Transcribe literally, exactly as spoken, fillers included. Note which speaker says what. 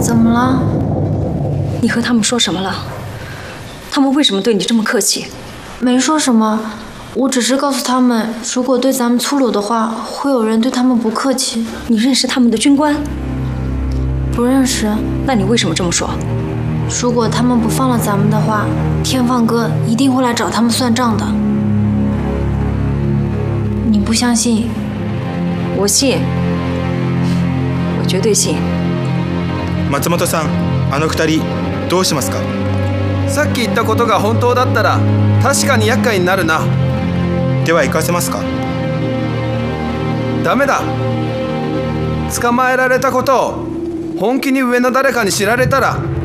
Speaker 1: 怎么了？
Speaker 2: 你和他们说什么了？他们为什么对你这么客气？
Speaker 1: 没说什么，我只是告诉他们，如果对咱们粗鲁的话，会有人对他们不客气。
Speaker 2: 你认识他们的军官？
Speaker 1: 不认识。
Speaker 2: 那你为什么这么说？
Speaker 1: 如果他们不放了咱们的话，天放哥一定会来找他们算账的。你不相信？
Speaker 2: 我信，我绝对信。
Speaker 3: 松本さん、あの二人どうしますか？
Speaker 4: さっき言ったことが本当だったら確かに厄介になるな。
Speaker 3: では行かせますか？
Speaker 4: ダメだ。捕まえられたことを本気に上の誰かに知られたら